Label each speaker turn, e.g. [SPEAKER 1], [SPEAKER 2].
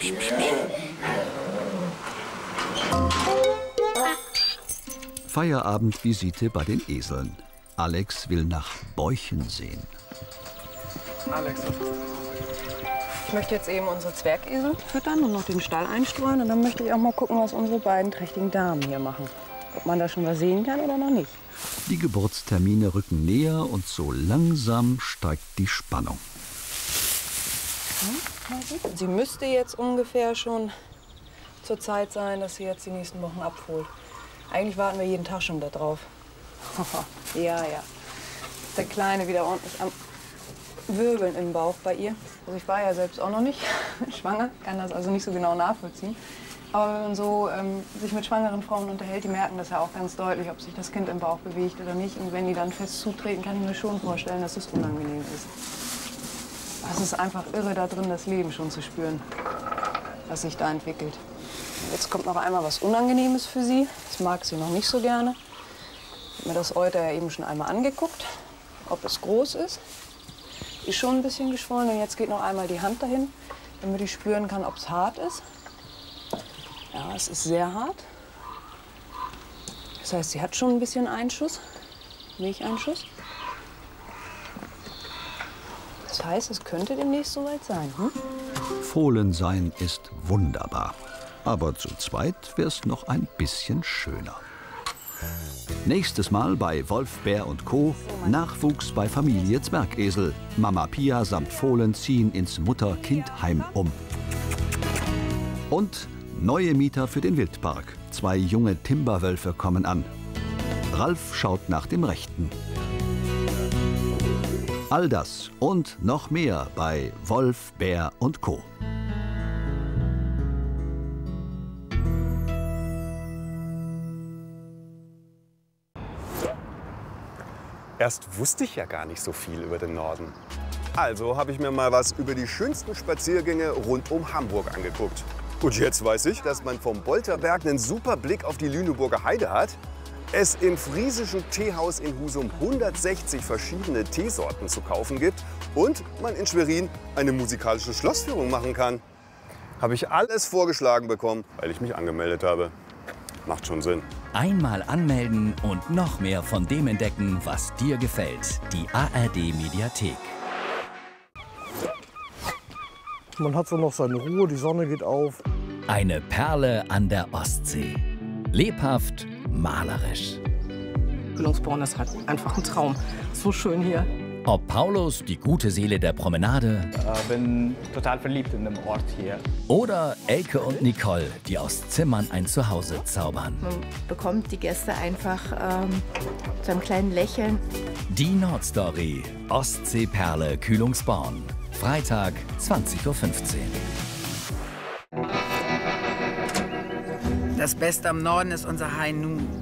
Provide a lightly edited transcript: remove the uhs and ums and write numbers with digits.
[SPEAKER 1] Feierabendvisite bei den Eseln. Alex will nach Bäuchen sehen.
[SPEAKER 2] Alex.
[SPEAKER 3] Ich möchte jetzt eben unsere Zwergesel füttern und noch den Stall einstreuen. Und dann möchte ich auch mal gucken, was unsere beiden trächtigen Damen hier machen. Ob man da schon was sehen kann oder noch nicht.
[SPEAKER 1] Die Geburtstermine rücken näher und so langsam steigt die Spannung.
[SPEAKER 3] Sie müsste jetzt ungefähr schon zur Zeit sein, dass sie jetzt die nächsten Wochen abholt. Eigentlich warten wir jeden Tag schon da drauf. Ja. Ist der Kleine wieder ordentlich am Wirbeln im Bauch bei ihr. Also ich war ja selbst auch noch nicht schwanger, kann das also nicht so genau nachvollziehen. Aber wenn man so sich mit schwangeren Frauen unterhält, die merken das ja auch ganz deutlich, ob sich das Kind im Bauch bewegt oder nicht. Und wenn die dann fest zutreten, kann ich mir schon vorstellen, dass es unangenehm ist. Es ist einfach irre, da drin das Leben schon zu spüren, was sich da entwickelt. Jetzt kommt noch einmal was Unangenehmes für sie. Das mag sie noch nicht so gerne. Ich habe mir das Euter ja eben schon einmal angeguckt, ob es groß ist. Ist schon ein bisschen geschwollen und jetzt geht noch einmal die Hand dahin, damit ich spüren kann, ob es hart ist. Ja, es ist sehr hart. Das heißt, sie hat schon ein bisschen Einschuss, Milcheinschuss. Das heißt, es könnte demnächst soweit sein.
[SPEAKER 1] Fohlensein ist wunderbar. Aber zu zweit wär's noch ein bisschen schöner. Nächstes Mal bei Wolf, Bär und Co. Nachwuchs bei Familie Zwergesel. Mama Pia samt Fohlen ziehen ins Mutter-Kind-Heim um. Und neue Mieter für den Wildpark. 2 junge Timberwölfe kommen an. Ralf schaut nach dem Rechten. All das und noch mehr bei Wolf, Bär und Co.
[SPEAKER 4] Erst wusste ich ja gar nicht so viel über den Norden. Also habe ich mir mal was über die schönsten Spaziergänge rund um Hamburg angeguckt. Und jetzt weiß ich, dass man vom Bolterberg einen super Blick auf die Lüneburger Heide hat, es im friesischen Teehaus in Husum 160 verschiedene Teesorten zu kaufen gibt und man in Schwerin eine musikalische Schlossführung machen kann. Habe ich alles vorgeschlagen bekommen, weil ich mich angemeldet habe. Macht schon Sinn.
[SPEAKER 5] Einmal anmelden und noch mehr von dem entdecken, was dir gefällt. Die ARD-Mediathek.
[SPEAKER 2] Man hat so noch seine Ruhe, die Sonne geht auf.
[SPEAKER 5] Eine Perle an der Ostsee. Lebhaft, malerisch.
[SPEAKER 3] Kühlungsborn ist halt einfach ein Traum. So schön hier.
[SPEAKER 5] Ob Paulus, die gute Seele der Promenade,
[SPEAKER 6] bin total verliebt in dem Ort hier.
[SPEAKER 5] oder Elke und Nicole, die aus Zimmern ein Zuhause zaubern.
[SPEAKER 7] Man bekommt die Gäste einfach zu einem kleinen Lächeln.
[SPEAKER 5] Die Nordstory. Ostseeperle Kühlungsborn. Freitag, 20:15 Uhr.
[SPEAKER 8] Das Beste am Norden ist unser High Noon.